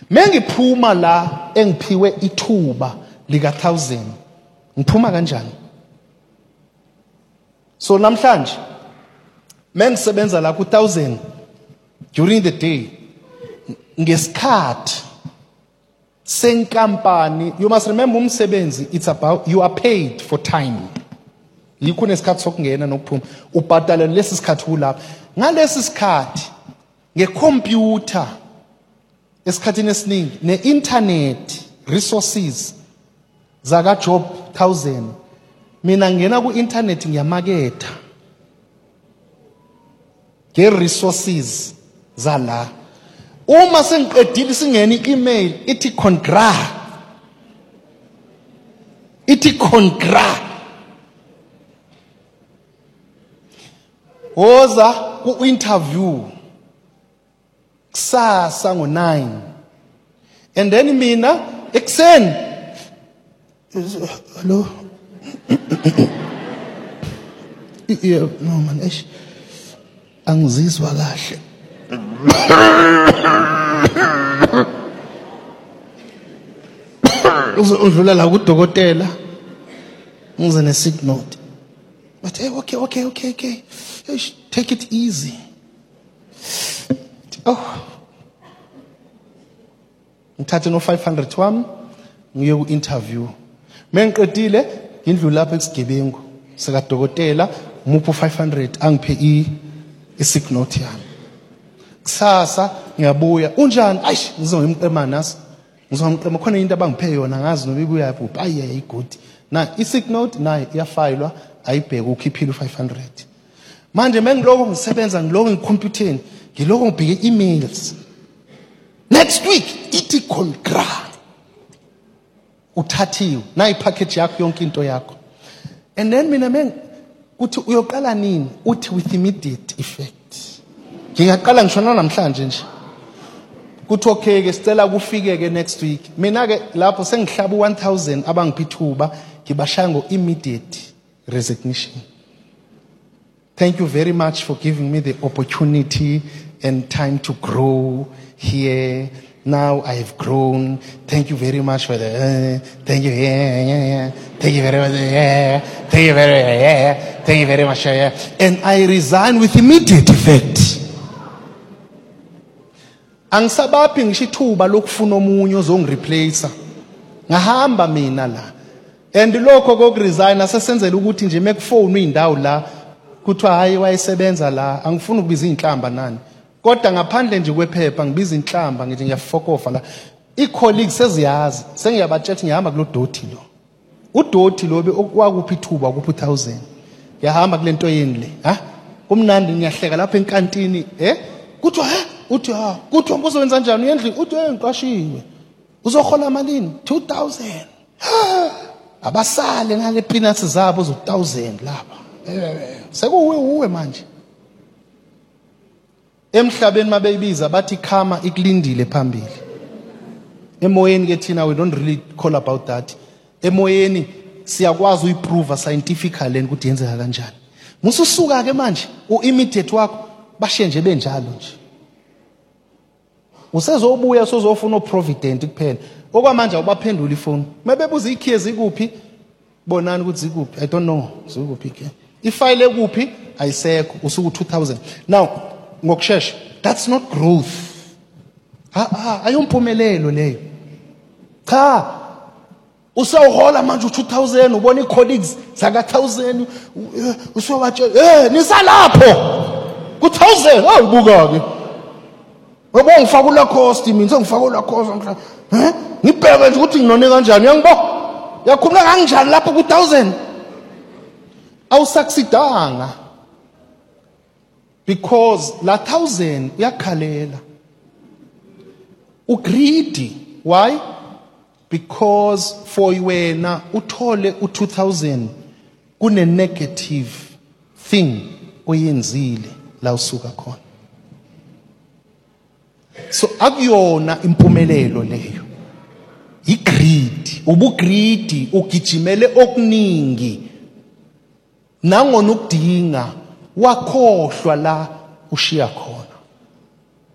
Mengiphuma la engiphiwe ithuba lika 1000 ngiphuma kanjani? So namhlanje mengisebenza la ku 1000 during the day ngesikhathi senkampani. You must remember umsebenzi, it's about you are paid for time. Yikho nesikhathi sokungena nokuphuma ubhadala lesi sikhathi kulapha. Ngalesi sikhathi ngecomputer esikhathini esiningi ne-internet resources zaka job 1000 mina ngena ku internet ngiyamaketha nge-resources zala. Uma sengiqedile singena i-email ithi congra woza ku-interview kusasa ngo-9 and then mina ekuseni hello yeah, no man angizizwa kahle udlula la kudokotela ngize ne-sick note but hey, okay take it easy. Ngithathe no 500 wami ngiye ku interview. Mengiqedile ngindlula lapha esigebengu sika dokotela mupho 500 angiphe i-sick note yami. Kusasa ngiyabuya unjani? Ayish ngizongimqema nasi. Ngizomqema khona into abangiphe yona ngazi noma ibuya yaphi. Ayi good. Na i-sick note nayo iyafayilwa ayibheke ukhiphile u500. Manje mengiloko ngisebenza ngiloko ngikhompyutheni ngiloko ngibheke emails. Next week ithi congra uthathiwe na ipackage yakho yonke into yakho. And then mina uthi uyoqala nini? Uthi with immediate effect. Ngiyaqala ngishona namhlanje nje. Kuthi okay ke sicela kufike ke next week. Mina ke lapho sengihlaba 1000 abangiphithuba ngibashaya ngo immediate resignation. Thank you very much for giving me the opportunity and time to grow here. Now I've grown. Thank you very much for the thank you. Thank you very much. Thank you thank you very much. And I resign with immediate effect. Angisabaphi ngishithuba lokufuna omunye ozongireplace. Ngahamba mina la. And lokho kokuresign asesenzela ukuthi nje mekufone indawo la kuthiwa hayi wayesebenza la angifuni ukubiza inhlamba nani. Kodwa ngaphandle nje kwephepha ngibiza inhlamba ngithi ngiyafokofa la. I-colleagues seziyazi sengiyabatshela ngihamba kulo doti lo. Udoti lo okwakuphi ithuba kuphi 1000. Ngiyahamba kule nto yeni le. Kumnandi ngiyahleka lapha enkantini kuthiwa uthi kuthiwa uzowenza kanjani uyendli uthi ngiqashiwe. Uzohola malini? 2000. Abasale ngale peanuts zabo zo 1000 lapha. Sekuwe manje. Emhlabeni mabeyibiza bathi khama ikulindile phambili. Emoyeni ke thina we don't really call about that. Emoyeni siyakwazi uyiprove scientifically ukuthi yenzeka kanjani. Mususuka ke manje u-immediate wakho bashe nje benjalo nje. Usezobuya sozofuna uprovident kuphela. Okwamanje awubaphendula ifoni. Mebebuza ikhiye zikuphi? Bonani ukuthi zikuphi? I don't know. Zikuphi ke? Ifile ekuphi? Ayisekho. Usuku 2000. Now, ngokusheshsha, that's not growth. Ayumpumelelo leyo. Cha. Usawuhola manje u2000 ubona icolleagues zaka 1000 usobatshela nisalapho ku1000 awubuka ke. Ngoba ngifaka la cost mina sengifaka la cost ngibheke nje ukuthi nginone kanjani uyangibona yakhuluma kanjani lapho ku1000 awusucceedanga because la 1000 yakhalela ugreedy. Why? Because for wena uthole u2000 kune negative thing oyenzile la usuka khona. So akuyona impumelelo leyo. Igreed, ubugreedy ugijimele okuningi. Nangona ukudinga wakhohlwa la ushiya khona.